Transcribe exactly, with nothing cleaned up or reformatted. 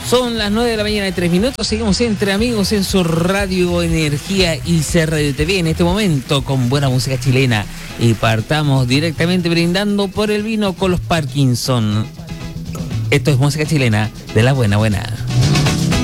Son las nueve de la mañana y tres minutos. Seguimos entre amigos en su Radio Energía y C Radio T V en este momento con buena música chilena. Y partamos directamente brindando por el vino con los Parkinson. Esto es música chilena de la buena buena.